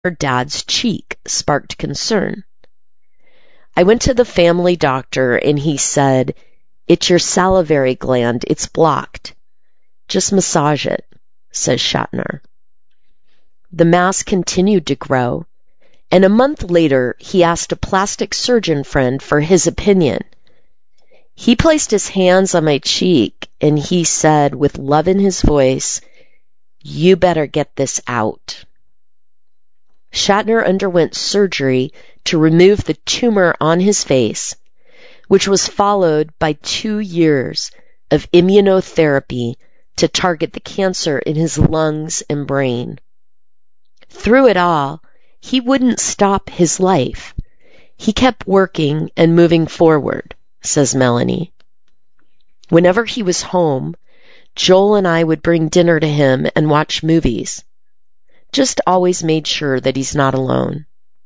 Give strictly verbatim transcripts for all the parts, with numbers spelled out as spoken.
her dad's cheek sparked concern. I went to the family doctor and he said, "It's your salivary gland. It's blocked. Just massage it," says Shatner. The mass continued to grow, and a month later he asked a plastic surgeon friend for his opinion. He placed his hands on my cheek and he said with love in his voice, "You better get this out." Shatner underwent surgery to remove the tumor on his face, which was followed by two years of immunotherapy to target the cancer in his lungs and brain. Through it all, he wouldn't stop his life. He kept working and moving forward, says Melanie. Whenever he was home, Joel and I would bring dinner to him and watch movies. Just always made sure that he's not alone.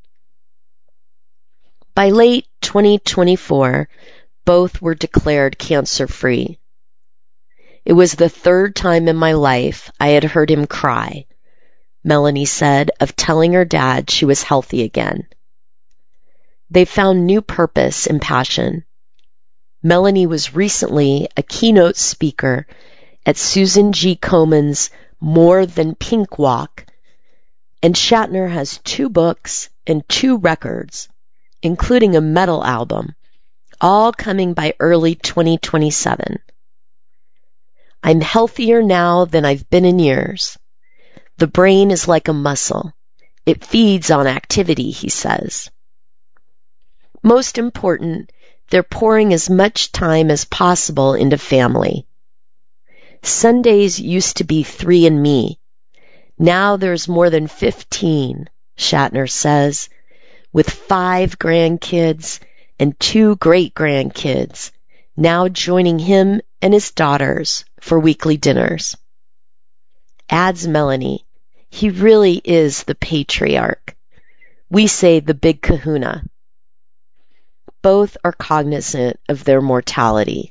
By late twenty twenty-four, both were declared cancer-free. It was the third time in my life I had heard him cry, Melanie said, of telling her dad she was healthy again. They found new purpose and passion. Melanie was recently a keynote speaker at Susan G. Komen's More Than Pink Walk, and Shatner has two books and two records, including a metal album, all coming by early twenty twenty-seven. "I'm healthier now than I've been in years. The brain is like a muscle. It feeds on activity," he says. Most important, they're pouring as much time as possible into family. Sundays used to be three and me. Now there's more than fifteen, Shatner says, with five grandkids and two great-grandkids now joining him and his daughters for weekly dinners. Adds Melanie, he really is the patriarch. We say the big kahuna. Both are cognizant of their mortality.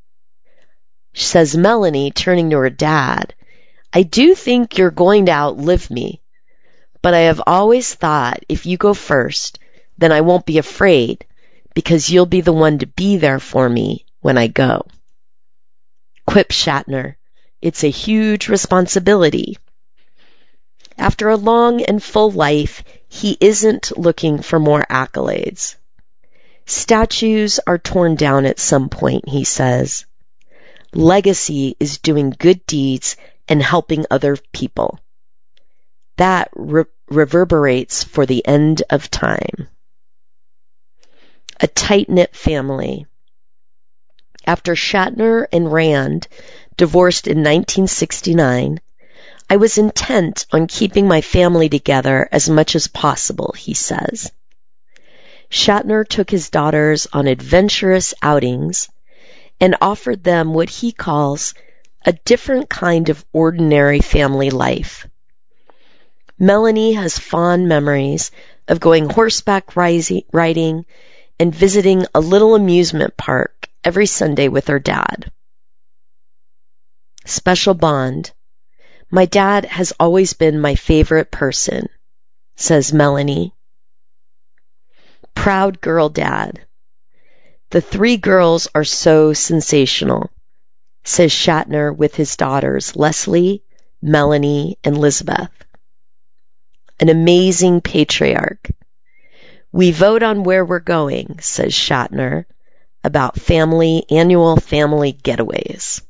Says Melanie, turning to her dad, "I do think you're going to outlive me, but I have always thought if you go first, then I won't be afraid, because you'll be the one to be there for me when I go." Quip Shatner, "It's a huge responsibility." After a long and full life, he isn't looking for more accolades. Statues are torn down at some point, he says. Legacy is doing good deeds and helping other people. That re- reverberates for the end of time. A tight-knit family. After Shatner and Rand divorced in nineteen sixty-nine, I was intent on keeping my family together as much as possible, he says. Shatner took his daughters on adventurous outings and offered them what he calls a different kind of ordinary family life. Melanie has fond memories of going horseback riding and visiting a little amusement park every Sunday with her dad. Special bond. My dad has always been my favorite person, says Melanie. Proud girl dad. The three girls are so sensational, says Shatner with his daughters Leslie, Melanie, and Lisbeth. An amazing patriarch. We vote on where we're going, says Shatner, about family, annual family getaways.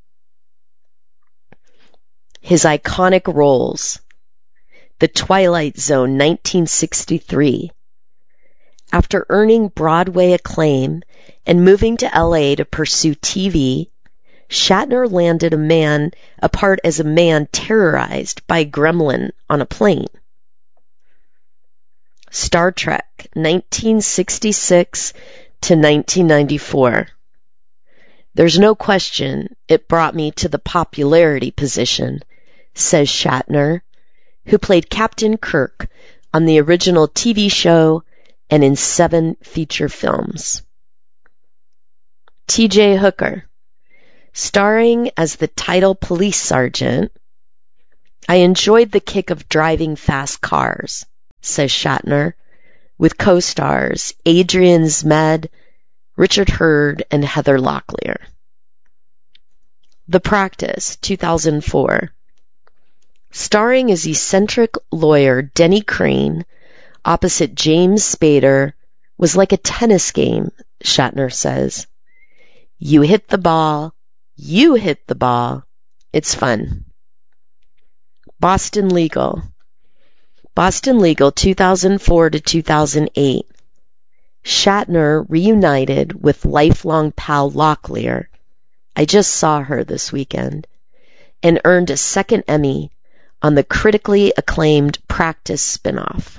His iconic roles. The Twilight Zone, nineteen sixty-three. After earning Broadway acclaim and moving to L A to pursue T V, Shatner landed a man, a part as a man terrorized by a gremlin on a plane. Star Trek, nineteen sixty-six to nineteen ninety-four. There's no question it brought me to the popularity position, says Shatner, who played Captain Kirk on the original T V show and in seven feature films. T J Hooker, starring as the title police sergeant, I enjoyed the kick of driving fast cars. says Shatner, with co-stars Adrian Zmed, Richard Hurd, and Heather Locklear. The Practice, two thousand four. Starring as eccentric lawyer Denny Crane opposite James Spader was like a tennis game, Shatner says. You hit the ball, you hit the ball. It's fun. Boston Legal. Boston Legal, two thousand four to two thousand eight. Shatner reunited with lifelong pal Locklear. I just saw her this weekend, and earned a second Emmy on the critically acclaimed Practice spinoff.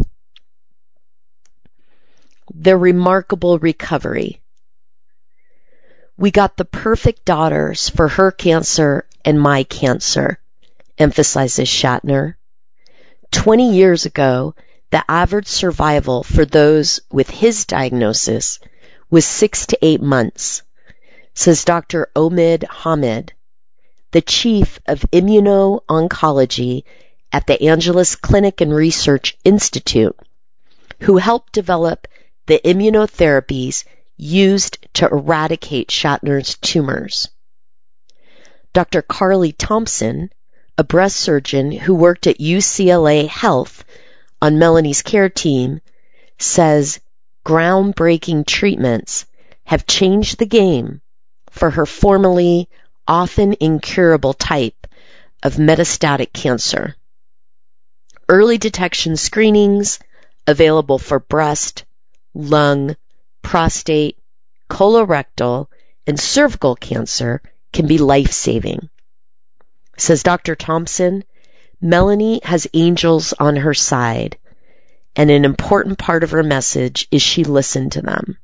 The Remarkable Recovery. We got the perfect daughters for her cancer and my cancer, emphasizes Shatner. Twenty years ago, the average survival for those with his diagnosis was six to eight months, says Doctor Omid Hamid, the chief of immuno-oncology at the Angeles Clinic and Research Institute, who helped develop the immunotherapies used to eradicate Shatner's tumors. Doctor Carly Thompson, a breast surgeon who worked at U C L A Health on Melanie's care team, says groundbreaking treatments have changed the game for her formerly often incurable type of metastatic cancer. Early detection screenings available for breast, lung, prostate, colorectal, and cervical cancer can be life-saving. Says Doctor Thompson, Melanie has angels on her side, and an important part of her message is she listened to them.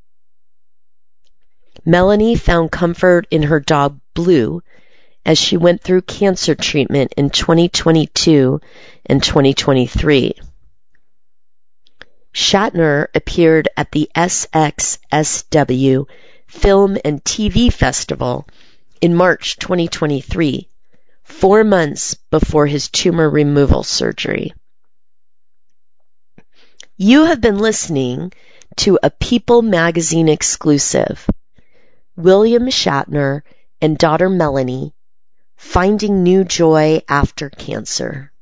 Melanie found comfort in her dog Blue as she went through cancer treatment in twenty twenty-two and twenty twenty-three. Shatner appeared at the S X S W Film and T V Festival in March twenty twenty-three, four months before his tumor removal surgery. You have been listening to a People magazine exclusive, William Shatner and daughter Melanie, finding new joy after cancer.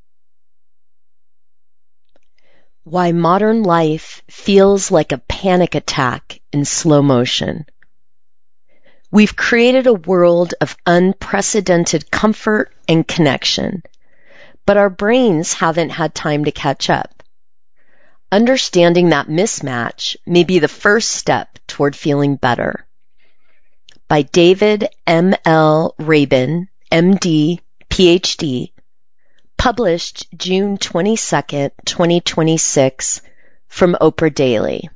Why modern life feels like a panic attack in slow motion. We've created a world of unprecedented comfort and connection, but our brains haven't had time to catch up. Understanding that mismatch may be the first step toward feeling better. By David M. L. Rabin, M D, P H D, published June twenty-second, twenty twenty-six, from Oprah Daily.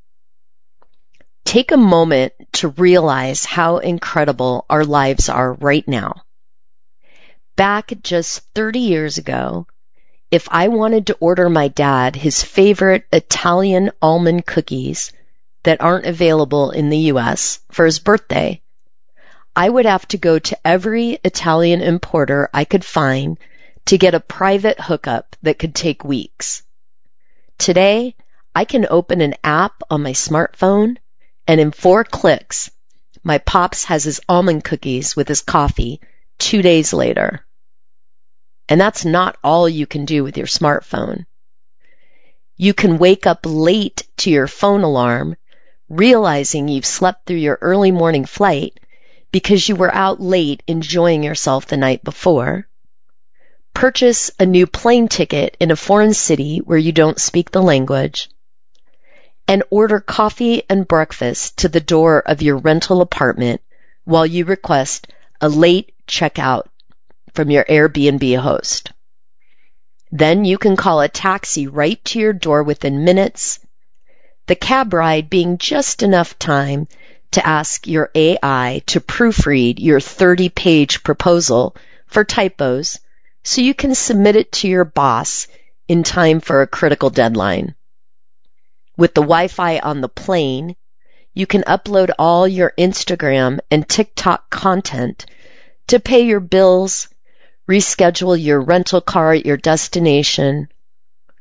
Take a moment to realize how incredible our lives are right now. Back just thirty years ago, if I wanted to order my dad his favorite Italian almond cookies that aren't available in the U S for his birthday, I would have to go to every Italian importer I could find to get a private hookup that could take weeks. Today, I can open an app on my smartphone, and in four clicks, my pops has his almond cookies with his coffee two days later. And that's not all you can do with your smartphone. You can wake up late to your phone alarm, realizing you've slept through your early morning flight because you were out late enjoying yourself the night before. Purchase a new plane ticket in a foreign city where you don't speak the language, and order coffee and breakfast to the door of your rental apartment while you request a late checkout from your Airbnb host. Then you can call a taxi right to your door within minutes, the cab ride being just enough time to ask your A I to proofread your thirty-page proposal for typos so you can submit it to your boss in time for a critical deadline. With the Wi-Fi on the plane, you can upload all your Instagram and TikTok content to pay your bills, reschedule your rental car at your destination,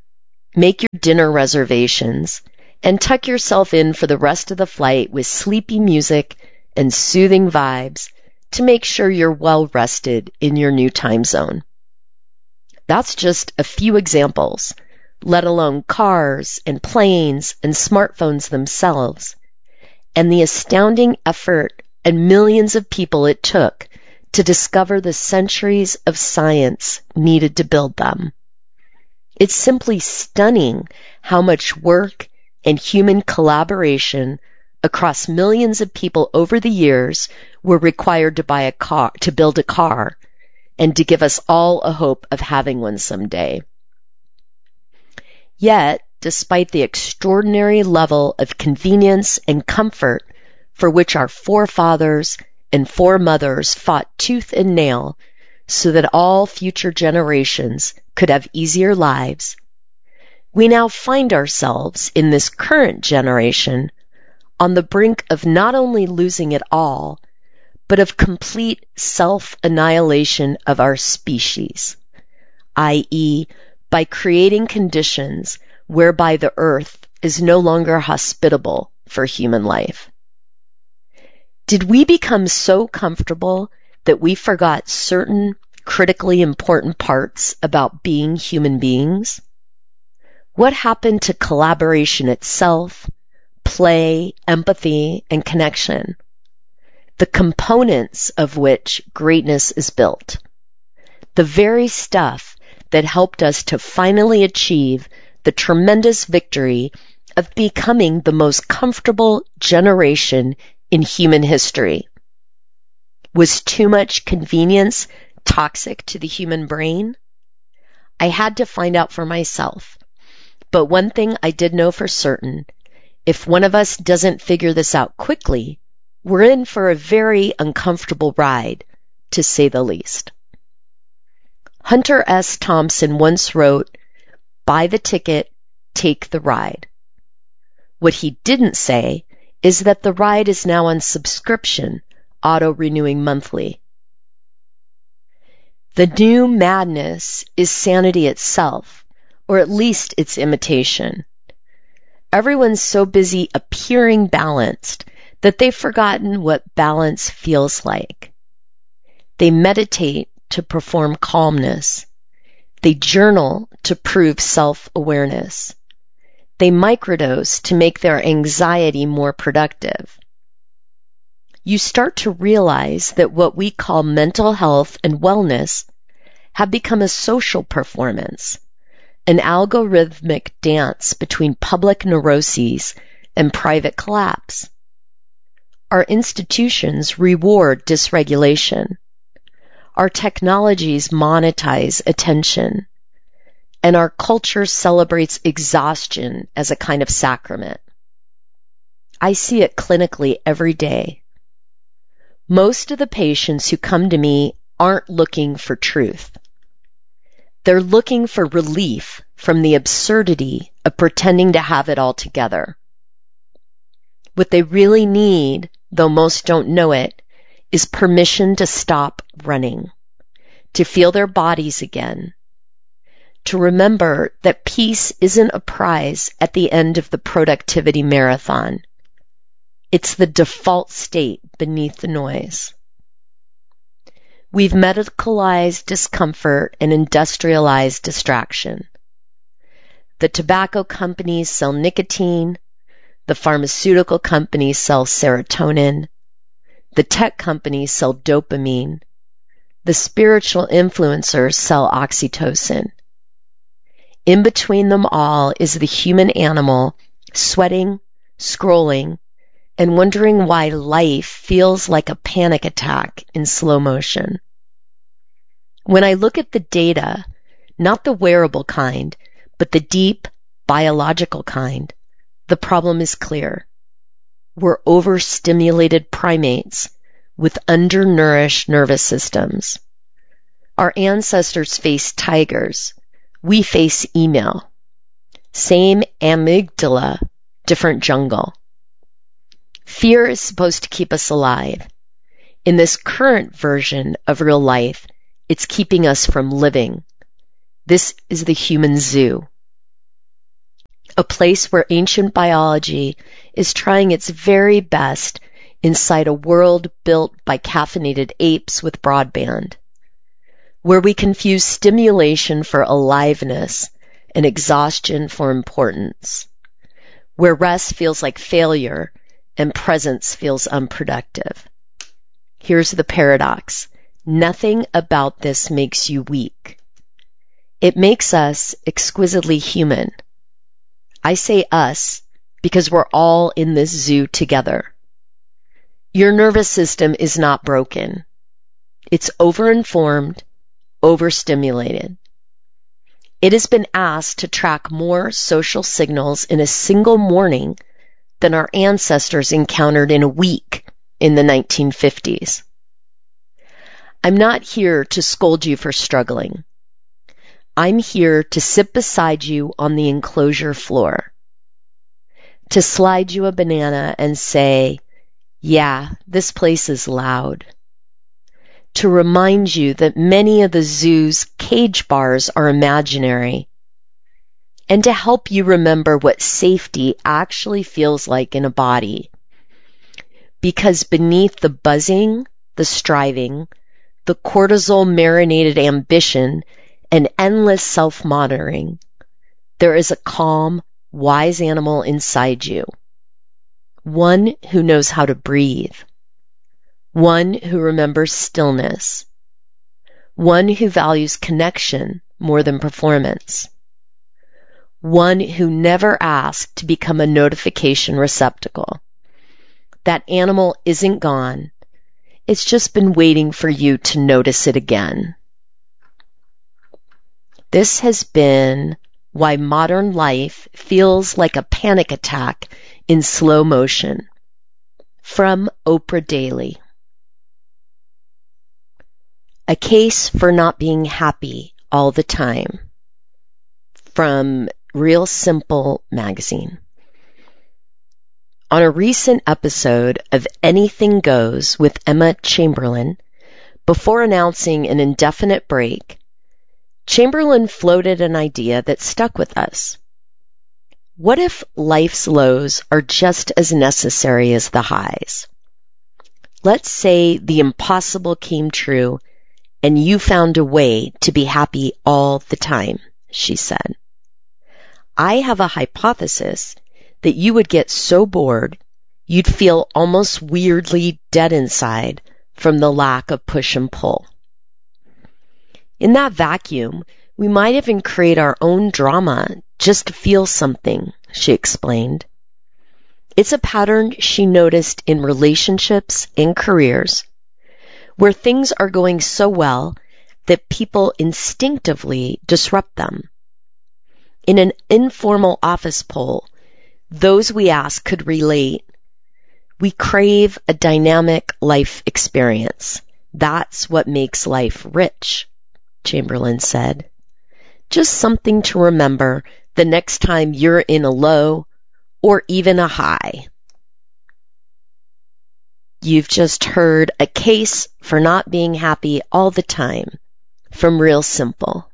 Make your dinner reservations and tuck yourself in for the rest of the flight with sleepy music and soothing vibes to make sure you're well rested in your new time zone. That's just a few examples, let alone cars and planes and smartphones themselves, and the astounding effort and millions of people it took to discover the centuries of science needed to build them. It's simply stunning how much work and human collaboration across millions of people over the years were required to buy a car, to build a car, and to give us all a hope of having one someday. Yet, despite the extraordinary level of convenience and comfort for which our forefathers and foremothers fought tooth and nail so that all future generations could have easier lives, we now find ourselves in this current generation on the brink of not only losing it all, but of complete self-annihilation of our species, that is, by creating conditions whereby the earth is no longer hospitable for human life. Did we become so comfortable that we forgot certain critically important parts about being human beings? What happened to collaboration itself, play, empathy, and connection, the components of which greatness is built? The very stuff that helped us to finally achieve the tremendous victory of becoming the most comfortable generation in human history. Was too much convenience toxic to the human brain? I had to find out for myself. But one thing I did know for certain, if one of us doesn't figure this out quickly, we're in for a very uncomfortable ride, to say the least. Hunter S. Thompson once wrote, "Buy the ticket, take the ride." What he didn't say is that the ride is now on subscription, auto-renewing monthly. The new madness is sanity itself, or at least its imitation. Everyone's so busy appearing balanced that they've forgotten what balance feels like. They meditate to perform calmness. They journal to prove self-awareness. They microdose to make their anxiety more productive. You start to realize that what we call mental health and wellness have become a social performance, an algorithmic dance between public neuroses and private collapse. Our institutions reward dysregulation. Our technologies monetize attention. And our culture celebrates exhaustion as a kind of sacrament. I see it clinically every day. Most of the patients who come to me aren't looking for truth. They're looking for relief from the absurdity of pretending to have it all together. What they really need, though most don't know it, is permission to stop running, to feel their bodies again, to remember that peace isn't a prize at the end of the productivity marathon. It's the default state beneath the noise. We've medicalized discomfort and industrialized distraction. The tobacco companies sell nicotine. The pharmaceutical companies sell serotonin. The tech companies sell dopamine. The spiritual influencers sell oxytocin. In between them all is the human animal, sweating, scrolling, and wondering why life feels like a panic attack in slow motion. When I look at the data, not the wearable kind, but the deep, biological kind, the problem is clear. We're overstimulated primates with undernourished nervous systems. Our ancestors faced tigers. We face email. Same amygdala, different jungle. Fear is supposed to keep us alive. In this current version of real life, it's keeping us from living. This is the human zoo. a place where ancient biology is trying its very best inside a world built by caffeinated apes with broadband, where we confuse stimulation for aliveness and exhaustion for importance, where rest feels like failure and presence feels unproductive. Here's the paradox. Nothing about this makes you weak. It makes us exquisitely human. I say us because we're all in this zoo together. Your nervous system is not broken. It's overinformed, overstimulated. It has been asked to track more social signals in a single morning than our ancestors encountered in a week in the nineteen fifties. I'm not here to scold you for struggling. I'm here to sit beside you on the enclosure floor, to slide you a banana and say, yeah, this place is loud, to remind you that many of the zoo's cage bars are imaginary, and to help you remember what safety actually feels like in a body. Because beneath the buzzing, the striving, the cortisol-marinated ambition, and endless self-monitoring, there is a calm, wise animal inside you. One who knows how to breathe. One who remembers stillness. One who values connection more than performance. One who never asked to become a notification receptacle. That animal isn't gone. It's just been waiting for you to notice it again. This has been Why Modern Life Feels Like a Panic Attack in Slow Motion, from Oprah Daily. A Case for Not Being Happy All the Time, from Real Simple magazine. On a recent episode of Anything Goes with Emma Chamberlain, before announcing an indefinite break, Chamberlain floated an idea that stuck with us. What if life's lows are just as necessary as the highs? Let's say the impossible came true and you found a way to be happy all the time, she said. I have a hypothesis that you would get so bored you'd feel almost weirdly dead inside from the lack of push and pull. In that vacuum, we might even create our own drama just to feel something, she explained. It's a pattern she noticed in relationships and careers, where things are going so well that people instinctively disrupt them. In an informal office poll, those we asked could relate. We crave a dynamic life experience. That's what makes life rich, Chamberlain said. Just something to remember the next time you're in a low or even a high. You've just heard A Case for Not Being Happy All the Time from Real Simple.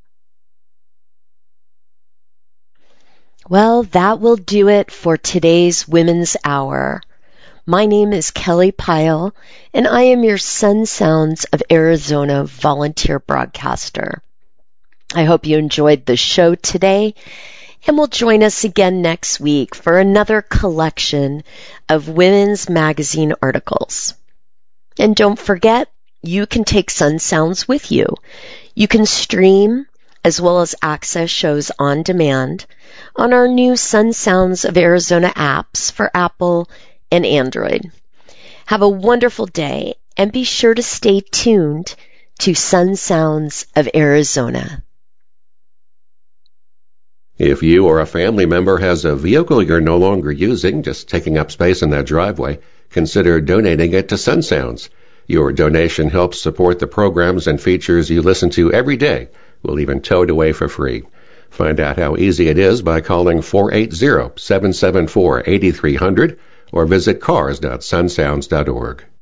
Well, that will do it for today's Women's Hour. My name is Kelly Pyle, and I am your Sun Sounds of Arizona volunteer broadcaster. I hope you enjoyed the show today, and will join us again next week for another collection of women's magazine articles. And don't forget, you can take Sun Sounds with you. You can stream as well as access shows on demand on our new Sun Sounds of Arizona apps for Apple and Android. Have a wonderful day, and be sure to stay tuned to Sun Sounds of Arizona. If you or a family member has a vehicle you're no longer using, just taking up space in that driveway, consider donating it to Sun Sounds. Your donation helps support the programs and features you listen to every day. We'll even tow it away for free. Find out how easy it is by calling four eight zero, seven seven four, eight three zero zero or visit cars dot sun sounds dot org.